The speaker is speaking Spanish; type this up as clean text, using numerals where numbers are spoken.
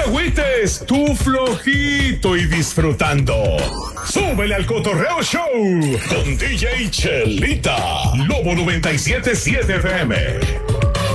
te agüites, tú flojito y disfrutando. Súbele al Cotorreo Show con DJ Chelita, Lobo 97.7 FM.